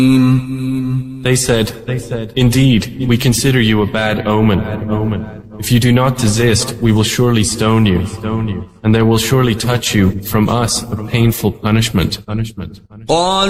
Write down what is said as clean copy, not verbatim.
They said, "Indeed, we consider you a bad omen. If you do not desist, we will surely stone you, and there will surely touch you from us a painful punishment."